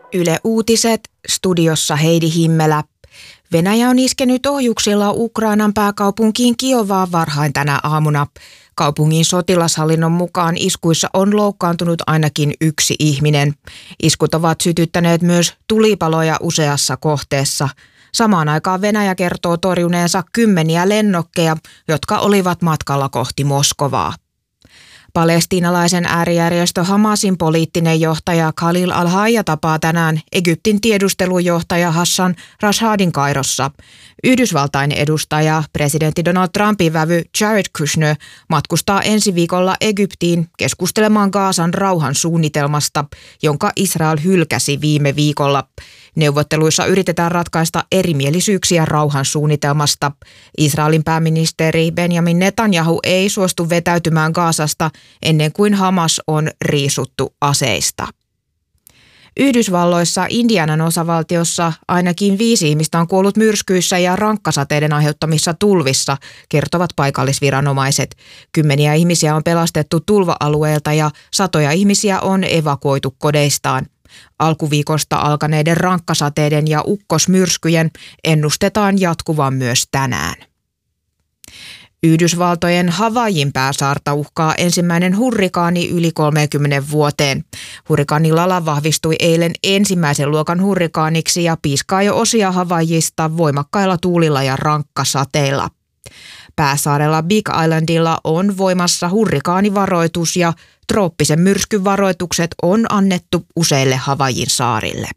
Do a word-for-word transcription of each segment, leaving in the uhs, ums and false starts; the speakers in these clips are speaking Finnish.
Yle Uutiset, studiossa Heidi Himmelä. Venäjä on iskenyt ohjuksilla Ukrainan pääkaupunkiin Kiovaan varhain tänä aamuna. Kaupungin sotilashallinnon mukaan iskuissa on loukkaantunut ainakin yksi ihminen. Iskut ovat sytyttäneet myös tulipaloja useassa kohteessa. Samaan aikaan Venäjä kertoo torjuneensa kymmeniä lennokkeja, jotka olivat matkalla kohti Moskovaa. Palestiinalaisen äärijärjestö Hamasin poliittinen johtaja Khalil al-Hayya tapaa tänään Egyptin tiedustelujohtaja Hassan Rashadin Kairossa. Yhdysvaltain edustaja, presidentti Donald Trumpin vävy Jared Kushner matkustaa ensi viikolla Egyptiin keskustelemaan Gazan rauhansuunnitelmasta, jonka Israel hylkäsi viime viikolla. Neuvotteluissa yritetään ratkaista erimielisyyksiä rauhansuunnitelmasta. Israelin pääministeri Benjamin Netanyahu ei suostu vetäytymään Gazasta ennen kuin Hamas on riisuttu aseista. Yhdysvalloissa Indianan osavaltiossa ainakin viisi ihmistä on kuollut myrskyissä ja rankkasateiden aiheuttamissa tulvissa, kertovat paikallisviranomaiset. Kymmeniä ihmisiä on pelastettu tulva-alueelta ja satoja ihmisiä on evakuoitu kodeistaan. Alkuviikosta alkaneiden rankkasateiden ja ukkosmyrskyjen ennustetaan jatkuvan myös tänään. Yhdysvaltojen Havaijin pääsaarta uhkaa ensimmäinen hurrikaani yli kolmeenkymmeneen vuoteen. Hurrikaani Lala vahvistui eilen ensimmäisen luokan hurrikaaniksi ja piiskaa jo osia Havaijista voimakkailla tuulilla ja rankkasateilla. Pääsaarella Big Islandilla on voimassa hurrikaanivaroitus ja trooppisen myrskyn varoitukset on annettu useille Havaijin saarille.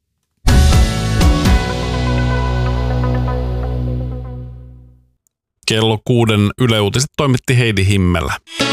Kello kuuden Yle Uutiset toimitti Heidi Himmelä.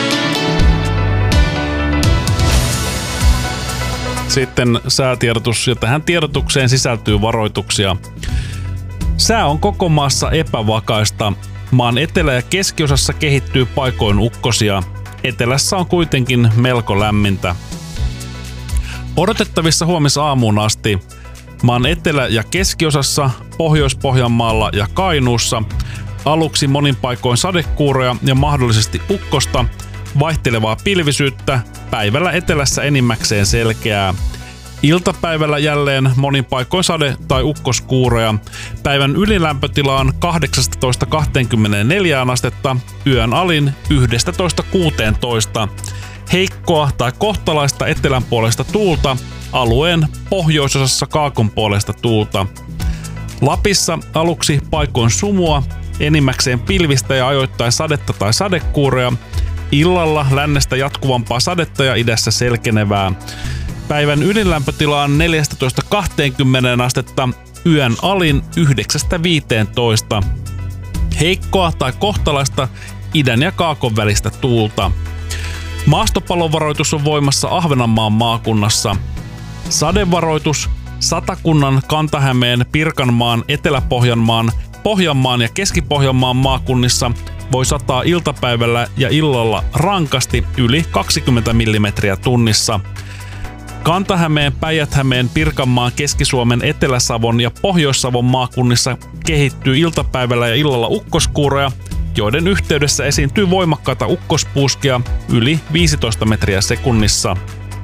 Sitten säätiedotus, ja tähän tiedotukseen sisältyy varoituksia. Sää on koko maassa epävakaista. Maan etelä- ja keskiosassa kehittyy paikoin ukkosia. Etelässä on kuitenkin melko lämmintä. Odotettavissa huomisaamuun asti maan etelä- ja keskiosassa, Pohjois-Pohjanmaalla ja Kainuussa aluksi monin paikoin sadekuuroja ja mahdollisesti ukkosta, vaihtelevaa pilvisyyttä, päivällä etelässä enimmäkseen selkeää. Iltapäivällä jälleen monin paikoin sade- tai ukkoskuuroja. Päivän ylilämpötila on kahdeksasta kaksikymmentäneljään astetta, yön alin yhdestätoista kuuteentoista. Heikkoa tai kohtalaista etelänpuolesta tuulta, alueen pohjoisosassa kaakonpuolesta tuulta. Lapissa aluksi paikoin sumua, enimmäkseen pilvistä ja ajoittain sadetta tai sadekuuroja. Illalla lännestä jatkuvampaa sadetta ja idässä selkenevää. Päivän ylilämpötila on neljästätoista kahteenkymmeneen astetta, yön alin yhdeksästä viiteentoista. Heikkoa tai kohtalaista idän ja kaakon välistä tuulta. Maastopalovaroitus on voimassa Ahvenanmaan maakunnassa. Sadevaroitus Satakunnan, Kanta-Hämeen, Pirkanmaan, Etelä-Pohjanmaan, Pohjanmaan ja Keski-Pohjanmaan maakunnissa voi sataa iltapäivällä ja illalla rankasti yli kaksikymmentä millimetriä tunnissa. Kanta-Hämeen, Päijät-Hämeen, Pirkanmaan, Keski-Suomen, Etelä-Savon ja Pohjois-Savon maakunnissa kehittyy iltapäivällä ja illalla ukkoskuuroja, joiden yhteydessä esiintyy voimakkaita ukkospuuskia yli viisitoista metriä sekunnissa.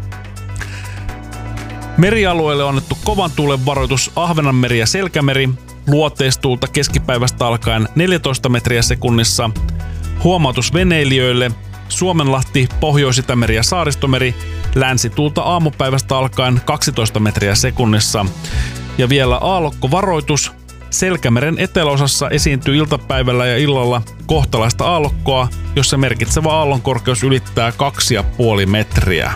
Merialueelle on annettu kovan tuulen varoitus Ahvenanmeri ja Selkämeri, luoteistuulta keskipäivästä alkaen neljätoista metriä sekunnissa. Huomautus veneilijöille Suomenlahti, Pohjois-Itämeri ja Saaristomeri, länsituulta aamupäivästä alkaen kaksitoista metriä sekunnissa. Ja vielä aallokkovaroitus. Selkämeren eteläosassa esiintyy iltapäivällä ja illalla kohtalaista aallokkoa, jossa merkitsevä aallonkorkeus ylittää kaksi pilkku viisi metriä.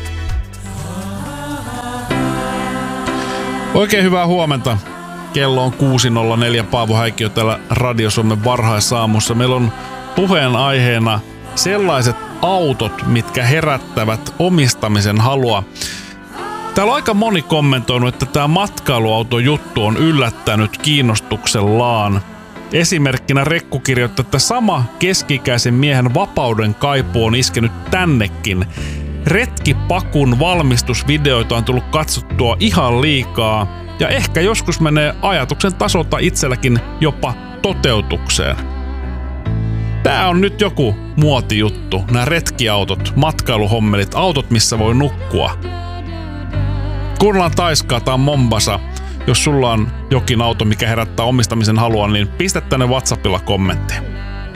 Oikein hyvää huomenta. Kello on kuusi nolla neljä. Paavo Häikkiö täällä Radio Suomen varhaisaamussa. Meillä on puheenaiheena sellaiset autot, mitkä herättävät omistamisen halua. Täällä on aika moni kommentoinut, että tämä matkailuautojuttu on yllättänyt kiinnostuksellaan. Esimerkkinä Rekku kirjoittaa, että sama keski-ikäisen miehen vapauden kaipuu on iskenyt tännekin. Retkipakun valmistusvideoita on tullut katsottua ihan liikaa ja ehkä joskus menee ajatuksen tasolta itselläkin jopa toteutukseen. Tää on nyt joku muotijuttu, nämä retkiautot, matkailuhommelit, autot missä voi nukkua. Kuunnellaan Taiskaa, tää on Mombasa. Jos sulla on jokin auto, mikä herättää omistamisen halua, niin pistä tänne WhatsAppilla kommenttiin.